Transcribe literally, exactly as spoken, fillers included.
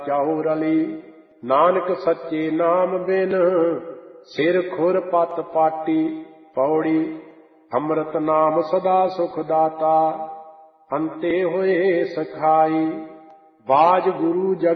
ਜਾਉ ਰਲੀ। ਨਾਨਕ ਸੱਚੇ ਨਾਮ ਬਿਨ ਸਿਰ ਖੁਰ ਪਤ ਪਾਟੀ। ਪੌੜੀ ਅੰਮ੍ਰਿਤ ਨਾਮ ਸਦਾ ਸੁਖ ਦਾਤਾ। ਅੰਤੇ ਹੋਏ ਸਖਾਈ। ਬਾਜ ਗੁਰੂ